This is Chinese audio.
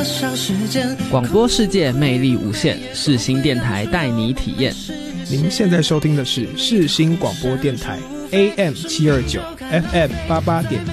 少时间。 广播世界魅力无限，世新电台带你体验。 您现在收听的是世新广播电台 AM729 FM88.1